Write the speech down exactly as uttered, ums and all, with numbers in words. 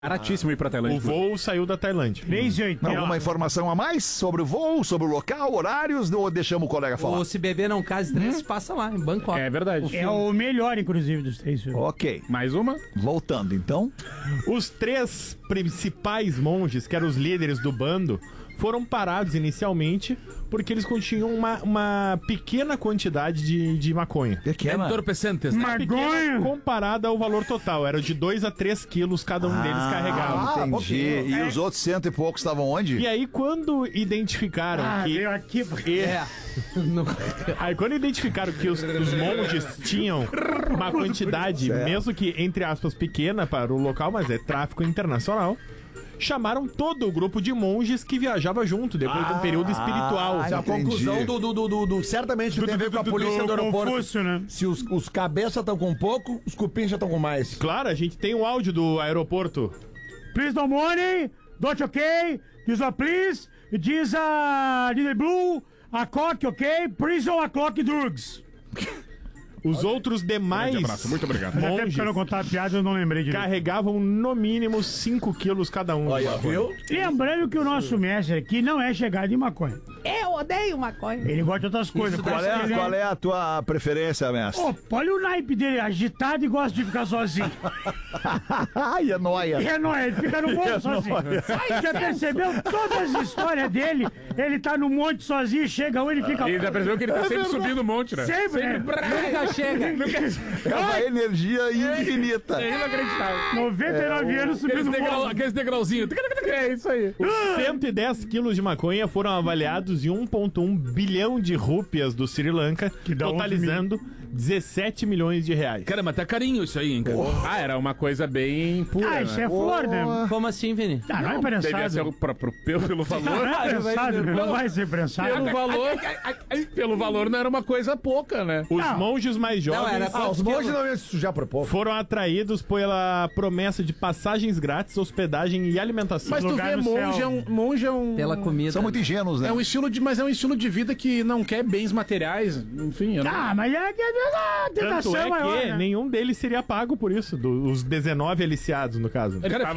Baratíssimo ir pra Tailândia. O voo saiu da Tailândia. três e oitenta. Alguma informação a mais sobre o voo, sobre o local, horários, ou deixamos o colega falar? Ou se beber não case três, passa lá, em Bangkok. É verdade. É o melhor, inclusive, dos três filmes. Ok. Mais uma? Voltando, então. Os três principais monges, que eram os líderes do bando, foram parados inicialmente porque eles continham uma, uma pequena quantidade de, de maconha. Pequena. Entorpecentes, né? Pequena comparada ao valor total. Era de dois a três quilos cada um deles carregava. Ah, entendi. E os outros cento e poucos estavam onde? E aí, quando identificaram Ah, que... veio aqui. É. No- Aí, quando identificaram que os, os monges tinham uma quantidade, Certo. mesmo que, entre aspas, pequena para o local, mas é tráfico internacional, chamaram todo o grupo de monges que viajava junto, depois de um período espiritual. Ah, A entendi. conclusão do, do, do, do, do- certamente tem a ver com a polícia do aeroporto. Confúcio, né? Se os, os cabeças estão com pouco, os cupins já estão com mais. Claro, a gente tem um áudio do aeroporto. Please no money, don't okay, this one please, diz a Little Blue, a cock, ok, prison a clock drugs. Os outros demais Muito obrigado. Faz tempo monges que eu não contava piada, eu não lembrei direito. carregavam no mínimo cinco quilos cada um. Aí, ó, viu? Lembrando que o nosso mestre aqui não é chegado em maconha. Eu odeio maconha. Ele gosta de outras coisas. Isso Qual é, Ele qual é a tua preferência, mestre? Opa, olha o naipe dele, agitado e gosta de ficar sozinho. Ai, é nóia. É nóis, ele fica no monte sozinho. Ai, já percebeu todas as histórias dele? Ele tá no monte sozinho, chega um, ele fica... E já percebeu que ele tá sempre subindo o monte, né? Sempre, né? Nunca chega. É uma energia infinita. É inacreditável. noventa e nove anos Aqueles, subindo degrau, morro. aqueles degrauzinhos. É isso aí. Os cento e dez quilos de maconha foram avaliados em um vírgula um bilhão de rúpias do Sri Lanka, dá totalizando dezessete milhões de reais. Caramba, tá carinho isso aí, hein, cara? Ah, era uma coisa bem pura, Ah, isso né? é flor, né? Como assim, Vini? Ah, não é Devia ser prensado. o próprio pelo, pelo Não valor. é prensado, não vai ser prensado. Pelo valor, pelo valor não era uma coisa pouca, né? Os Não. monges mais Não, jovens era Ah, os monges não iam se sujar por pouco. foram atraídos pela promessa de passagens grátis, hospedagem e alimentação. Mas tu Lugar vê, no monge céu. é um, monge é um... Pela comida. São muito ingênuos, né? É um estilo de, mas é um estilo de vida que não quer bens materiais, enfim. Eu não... Ah, mas é que a Tanto tentação é maior, que né? nenhum deles seria pago por isso, do- os dezenove aliciados, no caso. Cara,